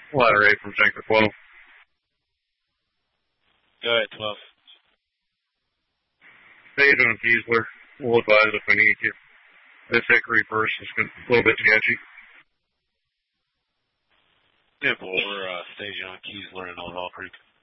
Ladder 8 from Tanker 12. Go ahead, 12. How you doing, Kiesler? We'll advise if we need you. This Hickory first is a little bit sketchy. Yeah, but we're staging on Kiesler and Old Hall Creek.